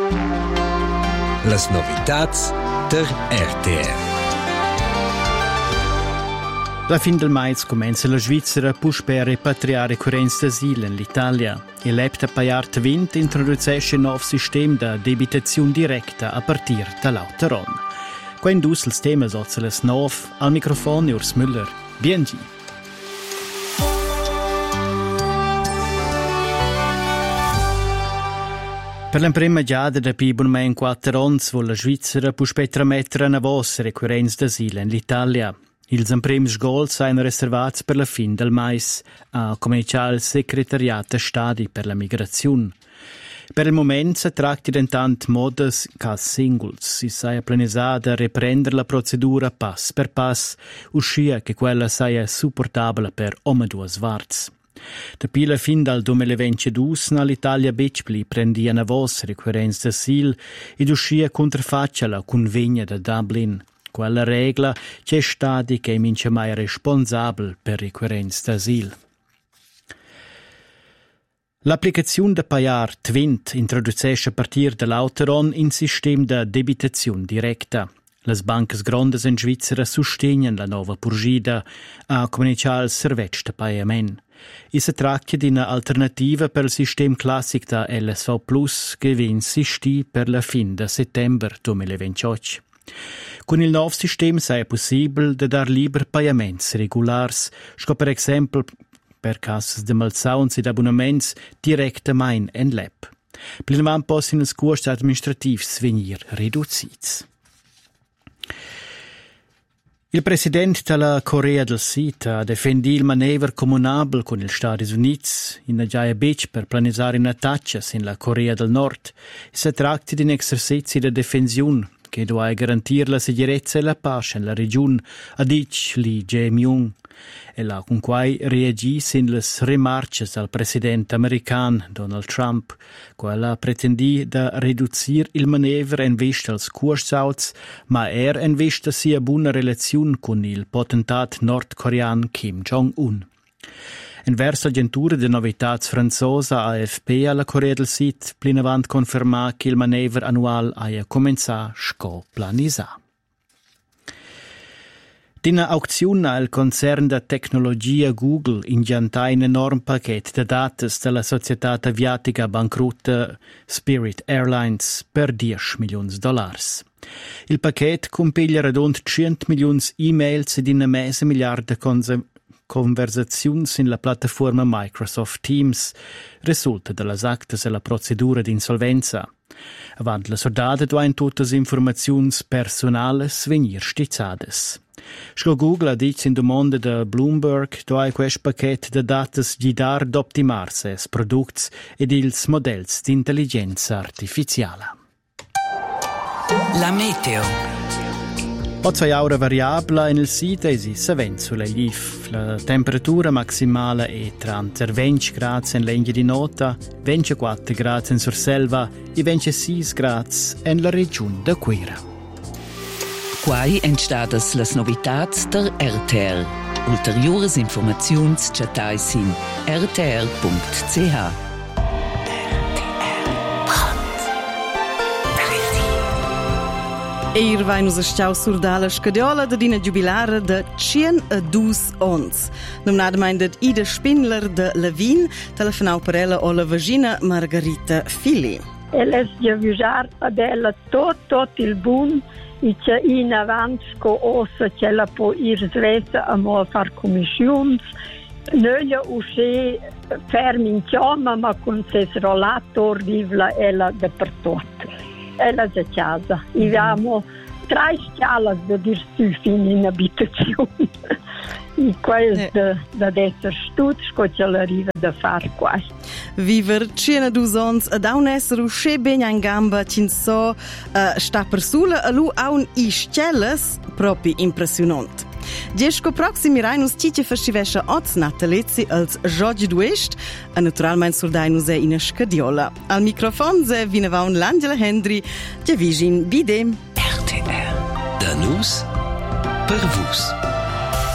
Las novitats der RTR. La fin del maiz comenza la Svizzera push per repatriare currenza d'asilo in l'Italia. Il lepta paiart 20 introducesce un nuovo sistema di debitazione diretta a partire dall'Autoron. Quando us il tema soziales nov, al microfono Urs Müller. Biengi. Per la prima giada da più in 4 anni vuole la Svizzera puspetra mettere una vostra recurrenza d'asilo in l'Italia. Ils emprems sgols sain reservats per la fin del mais, a cominciare il Secretariat de Stadi per la Migrazione. Per il momento si tratta di intanto modes cas singuls. Si saia planisada a riprendere la procedura pass per pass, uscia che quella saia supportabile per due svarts. Da la fin del 2022 l'Italia Becpli prendia una vostra recurrenza d'asilo ed uscia contraffaccia la convegna da Dublin. Quella regola c'è stati che mince mai responsabile per recurrenza d'asilo. L'applicazione da paiar Twint introducesce a partire dall'Autoron un sistema di debitazione diretta. Le banche grandes in Svizzera sostengono la nuova purgida a comunicare il servizio di pagamento. E si tratta di un'alternativa per il sistema classico da LSV+, che viene insistito per la fin di settembre 2028. Con il nuovo sistema è possibile dar liber pagamenti regolari, per esempio per casse di malsauns ed abbonamenti direttamente in l'app. Plenamente possono i costi amministrativi venire ridotti. Il presidente della Corea del Sud ha difeso il manevro comunabile con gli Stati Uniti in Jaya Beach per pianificare un'attacco nella Corea del Nord. Si tratta di un esercizio di difensione che deve garantire la sicurezza e la pace nella regione, ha detto Lee Jae-myung. E là con cui reagisce le rimarche del presidente americano Donald Trump, quella pretendì da ridurre il manevro in vista dels costi, ma in vista sia buona relazione con il potentato nordcoreano Kim Jong-un. Inverso all'agentura di novità franzosa AFP alla Corea del Sud, plenamente conferma che il manevro annuale ha cominciato a planizzare. Dina auzione al concern da tecnologia Google ingianta un enorme pacchetto di dati della società aviatica bancarotta Spirit Airlines per $10 milioni. Il pacchetto compiglia rond 100 milioni e-mails ed una mezza miliarda di conversazioni nella piattaforma Microsoft Teams, risulta dalla acte della procedura di insolvenza. Avanti la sordata dovevano tutte le informazioni personali venire stizzate. Sco Google ha detto in domanda da Bloomberg che questo pacchetto di dati guidare ad optimarsi i prodotti ed i modelli di intelligenza artificiale. La meteo. Oggi è ora variabile in il sito e si vede sulle GIF. La temperatura maximale è tra 20 gradi in legna di nota, 24 gradi in Surselva e 26 gradi in la regione da Quera. Quai entstadas las novitats der RTR. Ulteriores informaziuns chatais in rtr.ch. Eir vai nos astau surdala scadiola da dina jubilara de 102 ons. Nominadament dat Ida Spindler de Levin, telefonau per ella o la vagina Margarita Fili. Ella è già ad ella tot il buon e c'è in avanti con ossa c'è la può ir svessa a mo far commissioni. Noi usci fermi in chioma ma con ses rollator vivla ella dappertutto. Ella è a casa. Abbiamo 3 scalas da dir su fin in abitazione. E questo da essere studio che arriva da fare qua. Viver 102 ans ad un essere usce ben in gamba cinso sta per sulla a lu a un isceles proprio impressionante. Dziesco proximi rajnus citie festivesce oz natalezi als Giorgi d'Uest a naturalment surdainus e in scadiola. Al microfon se vinevaun l'Angela Hendry, de Vigin Bidem. RTR. Da nus per vus.